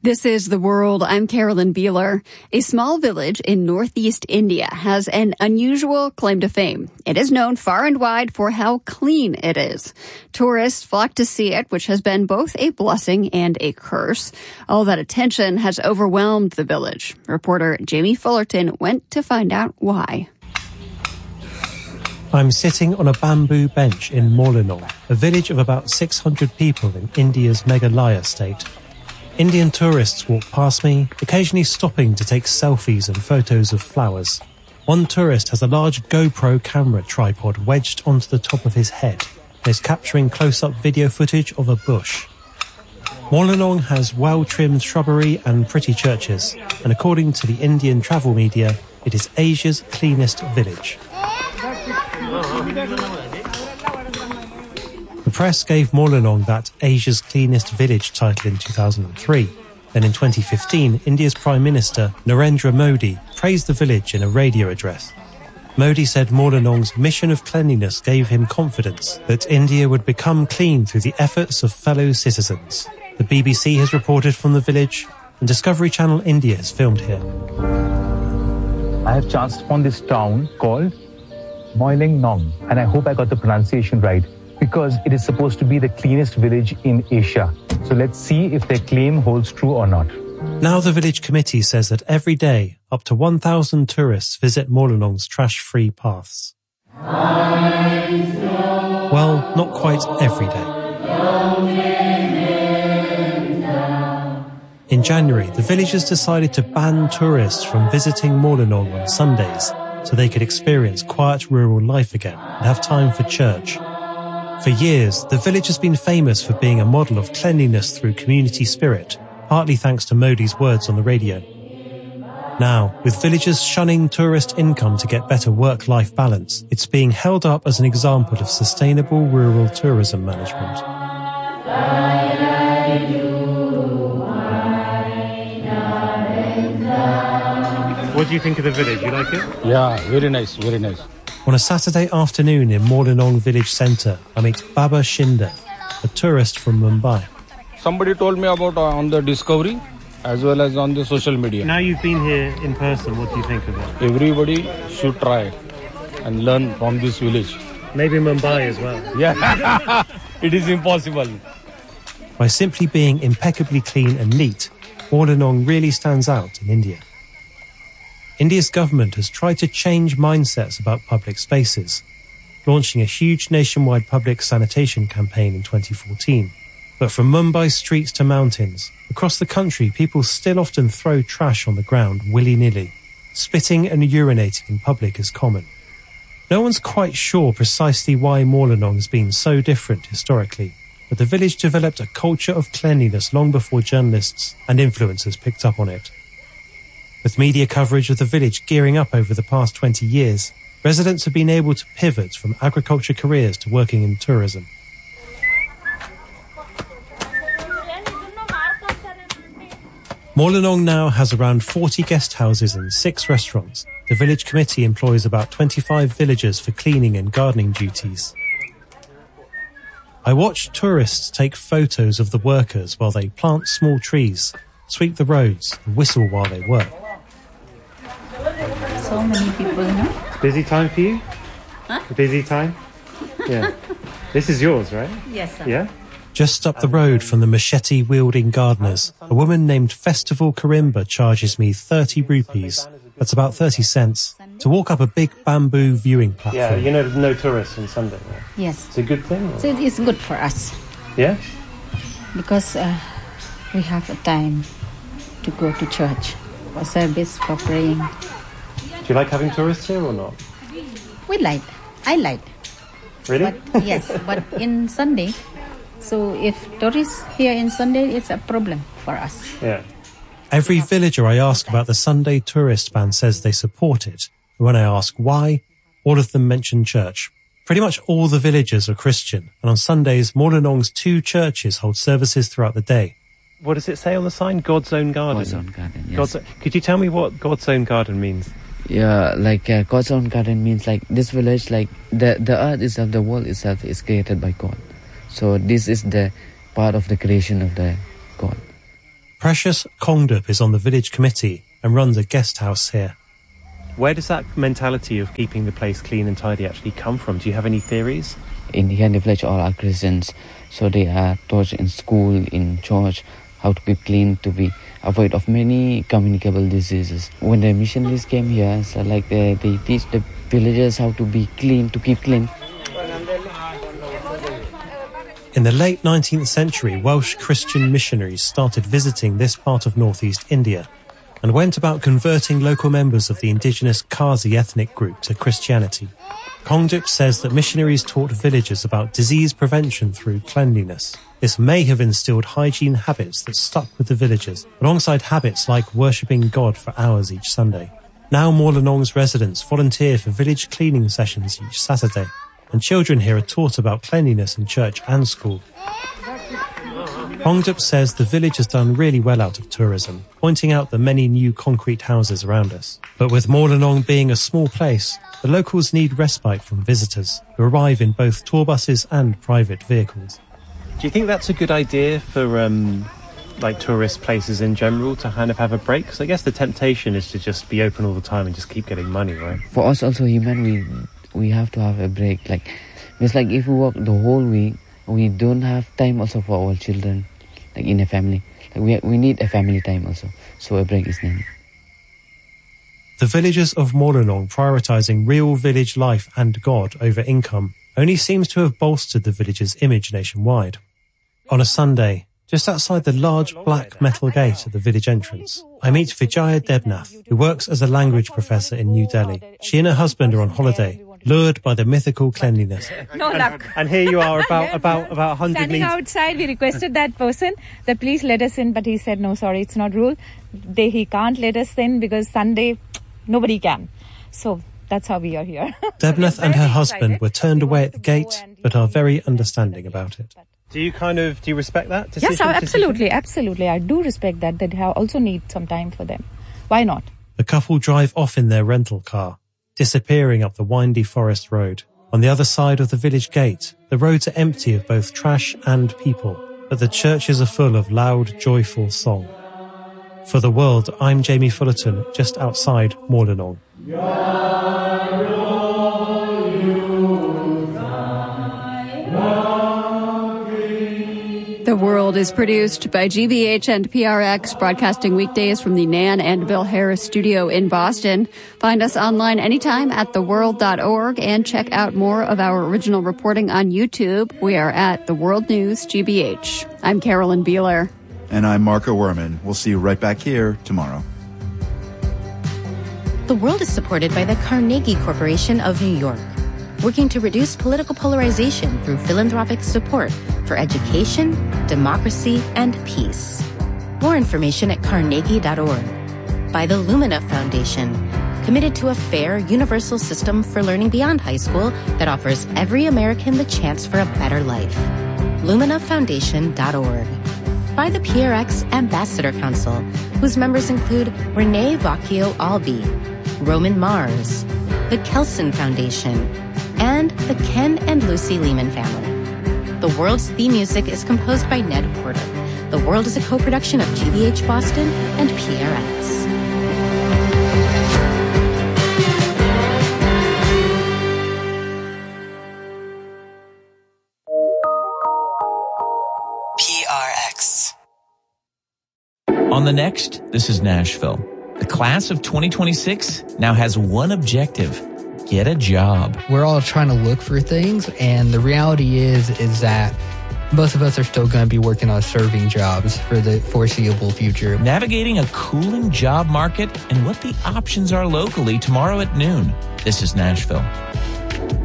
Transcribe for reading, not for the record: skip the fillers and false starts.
This is The World. I'm Carolyn Beeler. A small village in northeast India has an unusual claim to fame. It is known far and wide for how clean it is. Tourists flock to see it, which has been both a blessing and a curse. All that attention has overwhelmed the village. Reporter Jamie Fullerton went to find out why. I'm sitting on a bamboo bench in Molinong, a village of about 600 people in India's Meghalaya state. Indian tourists walk past me, occasionally stopping to take selfies and photos of flowers. One tourist has a large GoPro camera tripod wedged onto the top of his head and is capturing close-up video footage of a bush. Molinong has well-trimmed shrubbery and pretty churches, and according to the Indian travel media, it is Asia's cleanest village. The press gave Molinong that Asia's cleanest village title in 2003. Then in 2015, India's Prime Minister Narendra Modi praised the village in a radio address. Modi said Molinong's mission of cleanliness gave him confidence that India would become clean through the efforts of fellow citizens. The BBC has reported from the village, and Discovery Channel India has filmed here. I have chanced upon this town called Molinong, and I hope I got the pronunciation right, because it is supposed to be the cleanest village in Asia. So let's see if their claim holds true or not. Now the village committee says that every day, up to 1,000 tourists visit Molinong's trash-free paths. Well, not quite every day. In January, the villagers decided to ban tourists from visiting Molinong on Sundays so they could experience quiet rural life again and have time for church. For years, the village has been famous for being a model of cleanliness through community spirit, partly thanks to Modi's words on the radio. Now, with villagers shunning tourist income to get better work-life balance, it's being held up as an example of sustainable rural tourism management. What do you think of the village? You like it? Yeah, very nice, very nice. On a Saturday afternoon in Molinong village centre, I meet Baba Shinde, a tourist from Mumbai. Somebody told me about on the Discovery as well as on the social media. Now you've been here in person, what do you think of it? Everybody should try and learn from this village. Maybe Mumbai as well. Yeah, it is impossible. By simply being impeccably clean and neat, Molinong really stands out in India. India's government has tried to change mindsets about public spaces, launching a huge nationwide public sanitation campaign in 2014. But from Mumbai's streets to mountains, across the country, people still often throw trash on the ground willy-nilly. Spitting and urinating in public is common. No one's quite sure precisely why Molinong has been so different historically, but the village developed a culture of cleanliness long before journalists and influencers picked up on it. With media coverage of the village gearing up over the past 20 years, residents have been able to pivot from agriculture careers to working in tourism. Molinong now has around 40 guest houses and 6 restaurants. The village committee employs about 25 villagers for cleaning and gardening duties. I watch tourists take photos of the workers while they plant small trees, sweep the roads, and whistle while they work. So many people, no? Busy time for you? Huh? Busy time? Yeah. This is yours, right? Yes, sir. Yeah? Just up the road from the machete-wielding gardeners, a woman named Festival Karimba charges me 30 rupees, that's about 30 cents, to walk up a big bamboo viewing platform. Yeah, you know, no tourists on Sunday, right? Yes. It's a good thing? Or? So it's good for us. Yeah? Because we have a time to go to church for service, for praying. Do you like having tourists here or not? I like. Really? But, yes, but in Sunday, so if tourists here in Sunday, it's a problem for us. Yeah. Every villager I ask about the Sunday tourist ban says they support it. And when I ask why, all of them mention church. Pretty much all the villagers are Christian, and on Sundays, Molinong's 2 churches hold services throughout the day. What does it say on the sign? God's Own Garden? God's Own Garden, yes. Could you tell me what God's Own Garden means? Yeah, like God's Own Garden means like this village, like the earth itself, the world itself is created by God. So this is the part of the creation of the God. Precious Kongdup is on the village committee and runs a guest house here. Where does that mentality of keeping the place clean and tidy actually come from? Do you have any theories? In here in the village, all are Christians, so they are taught in school, in church, how to keep clean, to be avoid of many communicable diseases. When the missionaries came here, so like they teach the villagers how to be clean, to keep clean. In the late 19th century, Welsh Christian missionaries started visiting this part of northeast India and went about converting local members of the indigenous Kharsi ethnic group to Christianity. Kongdup says that missionaries taught villagers about disease prevention through cleanliness. This may have instilled hygiene habits that stuck with the villagers, alongside habits like worshipping God for hours each Sunday. Now Mawlynnong's residents volunteer for village cleaning sessions each Saturday, and children here are taught about cleanliness in church and school. Kongdup says the village has done really well out of tourism, pointing out the many new concrete houses around us. But with Mawlynnong being a small place, the locals need respite from visitors who arrive in both tour buses and private vehicles. Do you think that's a good idea for tourist places in general to kind of have a break? Because I guess the temptation is to just be open all the time and just keep getting money, right? For us also human, we have to have a break. It's like if we work the whole week, we don't have time also for our children, like in a family. We need a family time also, so a break is needed. The villagers of Mawlynnong prioritising real village life and God over income only seems to have bolstered the village's image nationwide. On a Sunday, just outside the large black metal gate at the village entrance, I meet Vijaya Debnath, who works as a language professor in New Delhi. She and her husband are on holiday, lured by the mythical cleanliness. No luck. And here you are about 100 Standing meters. outside, we requested that person that please let us in, but he said, no, sorry, it's not rule. He can't let us in because Sunday, nobody can. So that's how we are here. Debnath and her husband were turned away at the gate, but are very understanding about it. Do you respect that decision? Yes, absolutely. I do respect that. They also need some time for them. Why not? The couple drive off in their rental car, disappearing up the windy forest road. On the other side of the village gate, the roads are empty of both trash and people, but the churches are full of loud, joyful song. For The World, I'm Jamie Fullerton, just outside Mawlynnong. The World is produced by GBH and PRX, broadcasting weekdays from the Nan and Bill Harris studio in Boston. Find us online anytime at theworld.org and check out more of our original reporting on YouTube. We are at The World News GBH. I'm Carolyn Beeler. And I'm Marco Werman. We'll see you right back here tomorrow. The World is supported by the Carnegie Corporation of New York, working to reduce political polarization through philanthropic support for education, democracy, and peace. More information at carnegie.org. By the Lumina Foundation, committed to a fair, universal system for learning beyond high school that offers every American the chance for a better life. LuminaFoundation.org. By the PRX Ambassador Council, whose members include Renee Vacchio-Albi, Roman Mars, the Kelson Foundation, and the Ken and Lucy Lehman family. The World's theme music is composed by Ned Porter. The World is a co-production of GBH Boston and PRX. PRX. On the next, this is Nashville. The class of 2026 now has one objective: get a job. We're all trying to look for things, and the reality is that most of us are still going to be working on serving jobs for the foreseeable future. Navigating a cooling job market and what the options are locally tomorrow at noon. This is Nashville.